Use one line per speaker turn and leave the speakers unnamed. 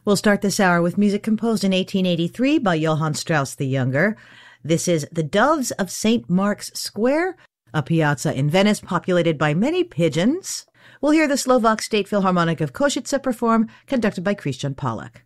We'll start this hour with music composed in 1883 by Johann Strauss the Younger. This is The Doves of St. Mark's Square, a piazza in Venice populated by many pigeons. We'll hear the Slovak State Philharmonic of Košice perform, conducted by Christian Pollack.